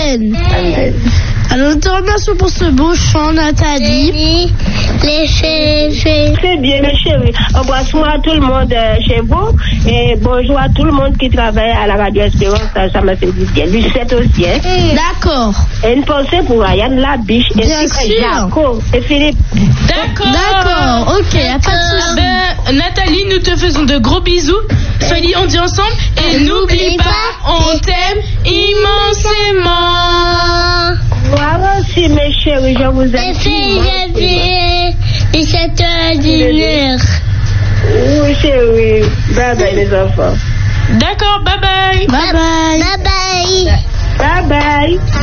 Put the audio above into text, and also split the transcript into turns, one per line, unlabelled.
Amen. Alors, nous te remercions pour ce beau chant, Nathalie.
C'est bien, mes chéris. Embrasse-moi tout le monde chez vous. Et bonjour à tout le monde qui travaille à la Radio Espérance. Ça m'a fait du bien. Lucette aussi. Hein?
D'accord.
Et une pensée pour Ryan Labiche et Jaco et Philippe.
D'accord.
Ok, y a pas de souci.
Nathalie, nous te faisons de gros bisous. Fanny, on dit ensemble. Et n'oublie pas, on t'aime immensément.
Moi aussi, mes chéris, je vous aime.
Et c'est ordinaire.
Oui, chérie. Bye bye, les enfants.
D'accord, bye bye.
Bye bye.
Bye bye.
Bye bye.